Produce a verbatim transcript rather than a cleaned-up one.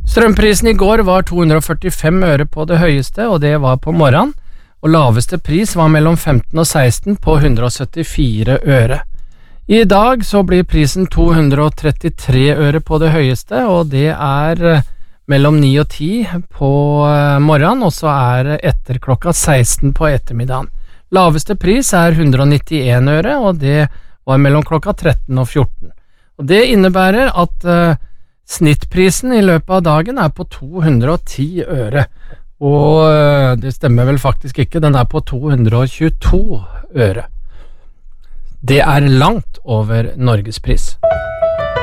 Strømprisen i går var to hundre og førtifem øre på det høyeste, og det var på morgenen, og laveste pris var mellom femten og seksten på hundre og syttifire øre. I dag så blir prisen to hundre og trettitre øre på det høyeste, og det er mellom ni og ti på morgenen, og så er det etter klokka seksten på ettermiddagen. Laveste pris er hundre og nittien øre, og det var mellom klokka tretten og fjorten. Og det innebærer at uh, snittprisen i løpet av dagen er på to hundre og ti øre, og uh, det stemmer vel faktisk ikke, den er på to hundre og tjueto øre. Det er langt over Norgespris.